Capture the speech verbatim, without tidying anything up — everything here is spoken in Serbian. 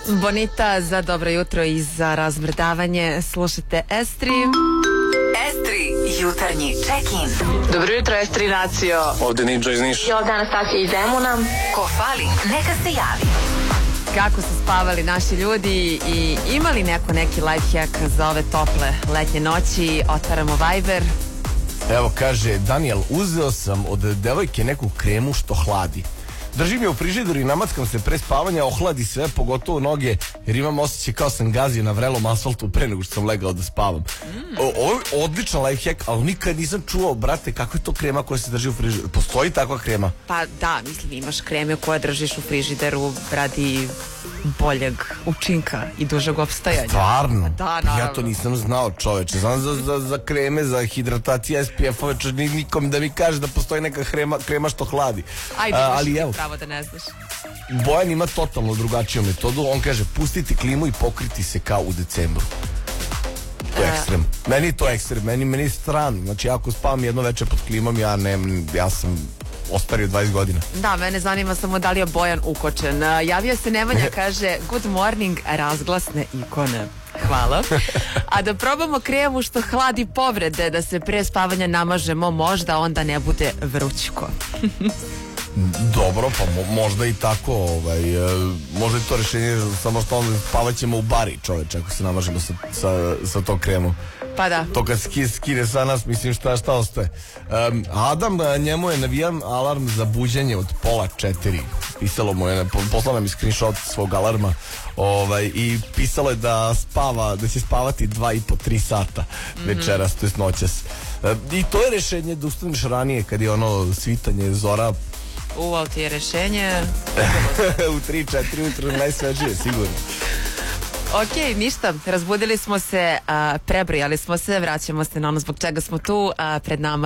Bonita za dobro jutro i za razmrdavanje. Slušajte Estri. Estri, jutarnji check-in. Dobro jutro, Estri nacijo. Ovde Ninja iz Niša. I ovde Anastasija iz Zemuna. Ko fali, neka se javi. Kako su spavali naši ljudi i imali neko neki life hack za ove tople letnje noći? Otvaramo Viber. Evo, kaže Daniel, uzeo sam od devojke neku kremu što hladi. Držim je u frižideru i namackam se pre spavanja, ohladi sve, pogotovo noge, jer imam osjećaj kao sam gazio na vrelom asfaltu pre nego što sam legao da spavam. Mm. O, ovo je odličan life hack, ali nikad nisam čuo, brate, kako je to krema koja se drži u frižideru. Postoji takva krema? Pa da, mislim, imaš kreme koje držiš u frižideru radi boljeg učinka i dužeg opstajanja. Stvarno? Da, naravno. Ja to nisam znao, čoveče. Znam za, za, za kreme, za hidratacije S P F-ove, če nikom da mi kaže da postoji neka krema, krema što hladi. Ajde, A, ali evo, pravo da ne znaš. Bojan ima totalno drugačiju metodu. On kaže, pustiti klimu i pokriti se kao u decembru. To je E. ekstrem. Meni je to ekstrem, meni, meni je strano. Znači, ako spavam jedno večer pod klimom, ja ne, ja sam ostario dvadeset godina. Da, mene zanima samo da li je Bojan ukočen. A, javio se Nemanja, kaže good morning, razglasne ikone. Hvala. A da probamo kremu što hladi povrede, da se pre spavanja namažemo, možda onda ne bude vrućko. Dobro, pa mo, možda i tako, ovaj, e, možda je to rešenje, samo što onda spavat ćemo u bari, čoveče, ako se namažemo sa, sa, sa tom kremom. Pa da. To kad ski, skine sa nas, mislim šta, šta ostaje. Um, Adam, njemu je navijan alarm za buđenje od pola četiri. Pisalo mu je, poslao nam je screenshot svog alarma, ovaj, i pisalo je da spava, da će spavati dva i po, tri sata večeras, to jest noćas. Um, I to je rešenje da ustaneš ranije kad je ono svitanje, zora. U, ali ti je rešenje. U tri četiri ujutro najsvežije, sigurno. Ok, ništa, razbudili smo se, a, prebrojali smo se, vraćamo se na ono zbog čega smo tu, a, pred nama